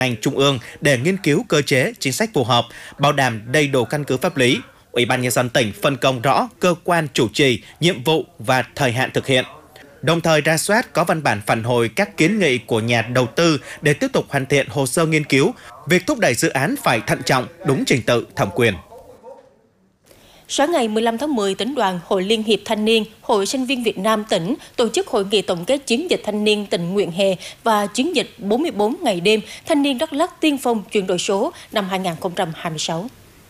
ngành trung ương để nghiên cứu cơ chế, chính sách phù hợp, bảo đảm đầy đủ căn cứ pháp lý. Ủy ban Nhân dân tỉnh phân công rõ cơ quan chủ trì, nhiệm vụ và thời hạn thực hiện. Đồng thời rà soát có văn bản phản hồi các kiến nghị của nhà đầu tư để tiếp tục hoàn thiện hồ sơ nghiên cứu. Việc thúc đẩy dự án phải thận trọng, đúng trình tự, thẩm quyền. Sáng ngày 15 tháng 10, Tỉnh đoàn, Hội Liên hiệp Thanh niên, Hội Sinh viên Việt Nam tỉnh tổ chức hội nghị tổng kết chiến dịch thanh niên tình nguyện hè và chiến dịch 44 ngày đêm thanh niên Đắk Lắk tiên phong chuyển đổi số năm 2026.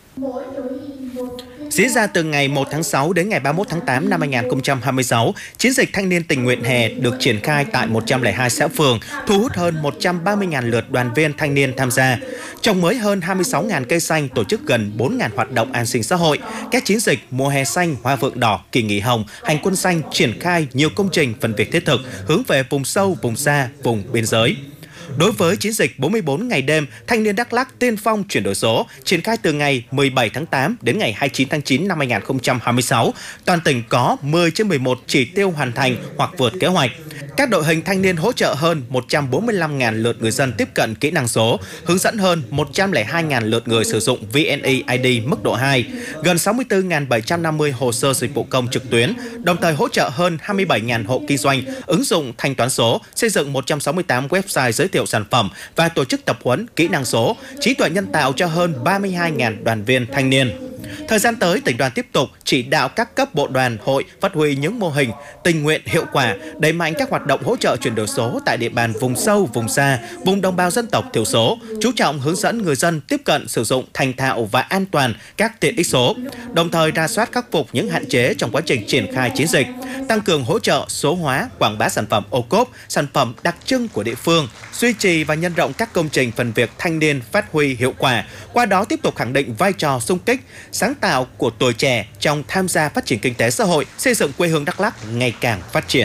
Diễn ra từ ngày 1 tháng 6 đến ngày 31 tháng 8 năm 2026, chiến dịch thanh niên tình nguyện hè được triển khai tại 102 xã phường, thu hút hơn 130.000 lượt đoàn viên thanh niên tham gia. Trồng mới hơn 26.000 cây xanh, tổ chức gần 4.000 hoạt động an sinh xã hội. Các chiến dịch mùa hè xanh, hoa vượng đỏ, kỳ nghỉ hồng, hành quân xanh triển khai nhiều công trình phần việc thiết thực hướng về vùng sâu, vùng xa, vùng biên giới. Đối với chiến dịch 44 ngày đêm, thanh niên Đắk Lắk tiên phong chuyển đổi số, triển khai từ ngày 17 tháng 8 đến ngày 29 tháng 9 năm 2026, toàn tỉnh có 10 trên 11 chỉ tiêu hoàn thành hoặc vượt kế hoạch. Các đội hình thanh niên hỗ trợ hơn 145.000 lượt người dân tiếp cận kỹ năng số, hướng dẫn hơn 102.000 lượt người sử dụng VNeID mức độ 2, gần 64.750 hồ sơ dịch vụ công trực tuyến, đồng thời hỗ trợ hơn 27.000 hộ kinh doanh ứng dụng thanh toán số, xây dựng 168 website giới thiệu sản phẩm và tổ chức tập huấn kỹ năng số, trí tuệ nhân tạo cho hơn 32.000 đoàn viên thanh niên. Thời gian tới, tỉnh đoàn tiếp tục chỉ đạo các cấp bộ đoàn, hội phát huy những mô hình tình nguyện hiệu quả, đẩy mạnh các hoạt động hỗ trợ chuyển đổi số tại địa bàn vùng sâu, vùng xa, vùng đồng bào dân tộc thiểu số, chú trọng hướng dẫn người dân tiếp cận sử dụng thành thạo và an toàn các tiện ích số, đồng thời rà soát khắc phục những hạn chế trong quá trình triển khai chiến dịch, tăng cường hỗ trợ số hóa, quảng bá sản phẩm ô cốp, sản phẩm đặc trưng của địa phương, duy trì và nhân rộng các công trình phần việc thanh niên phát huy hiệu quả, qua đó tiếp tục khẳng định vai trò xung kích, sáng tạo của tuổi trẻ trong tham gia phát triển kinh tế xã hội, xây dựng quê hương Đắk Lắk ngày càng phát triển.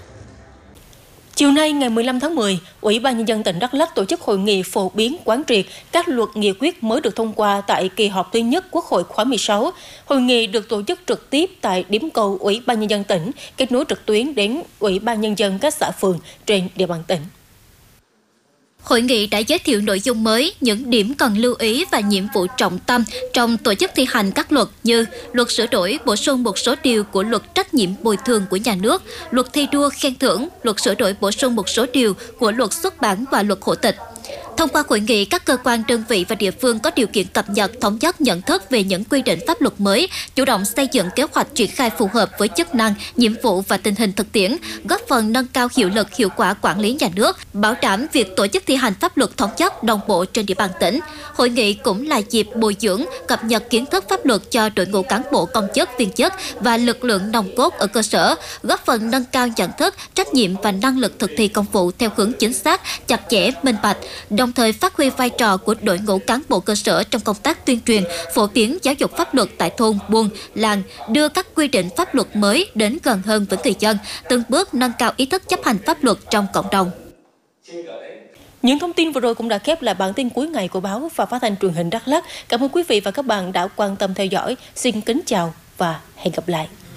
Chiều nay ngày 15 tháng 10, Ủy ban Nhân dân tỉnh Đắk Lắk tổ chức hội nghị phổ biến quán triệt các luật nghị quyết mới được thông qua tại kỳ họp thứ nhất Quốc hội khóa 16. Hội nghị được tổ chức trực tiếp tại điểm cầu Ủy ban Nhân dân tỉnh, kết nối trực tuyến đến Ủy ban Nhân dân các xã phường trên địa bàn tỉnh. Hội nghị đã giới thiệu nội dung mới, những điểm cần lưu ý và nhiệm vụ trọng tâm trong tổ chức thi hành các luật như luật sửa đổi, bổ sung một số điều của luật trách nhiệm bồi thường của nhà nước, luật thi đua khen thưởng, luật sửa đổi bổ sung một số điều của luật xuất bản và luật hộ tịch. Thông qua hội nghị, các cơ quan, đơn vị và địa phương có điều kiện cập nhật, thống nhất nhận thức về những quy định pháp luật mới, chủ động xây dựng kế hoạch triển khai phù hợp với chức năng, nhiệm vụ và tình hình thực tiễn, góp phần nâng cao hiệu lực, hiệu quả quản lý nhà nước, bảo đảm việc tổ chức thi hành pháp luật thống nhất, đồng bộ trên địa bàn tỉnh. Hội nghị cũng là dịp bồi dưỡng, cập nhật kiến thức pháp luật cho đội ngũ cán bộ, công chức, viên chức và lực lượng nòng cốt ở cơ sở, góp phần nâng cao nhận thức, trách nhiệm và năng lực thực thi công vụ theo hướng chính xác, chặt chẽ, minh bạch, đồng thời phát huy vai trò của đội ngũ cán bộ cơ sở trong công tác tuyên truyền, phổ biến giáo dục pháp luật tại thôn, buôn, làng, đưa các quy định pháp luật mới đến gần hơn với người dân, từng bước nâng cao ý thức chấp hành pháp luật trong cộng đồng. Những thông tin vừa rồi cũng đã khép lại bản tin cuối ngày của báo và phát thanh truyền hình Đắk Lắk. Cảm ơn quý vị và các bạn đã quan tâm theo dõi. Xin kính chào và hẹn gặp lại.